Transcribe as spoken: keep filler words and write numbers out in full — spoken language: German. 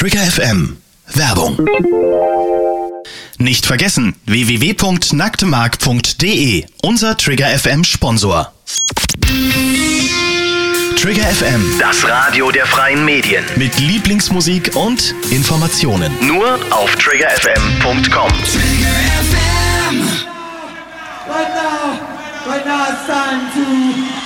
Trigger F M. Werbung. Nicht vergessen, w w w punkt nacktemark punkt de, unser Trigger F M Sponsor. Trigger F M, das Radio der freien Medien. Mit Lieblingsmusik und Informationen. Nur auf trigger f m punkt com. Trigger F M. Right now, right now it's time to